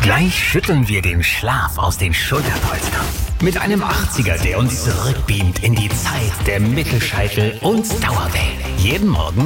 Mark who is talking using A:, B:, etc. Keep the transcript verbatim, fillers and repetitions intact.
A: Gleich schütteln wir den Schlaf aus den Schulterpolstern. Mit einem achtziger, der uns zurückbeamt in die Zeit der Mittelscheitel und Dauerwellen. Jeden Morgen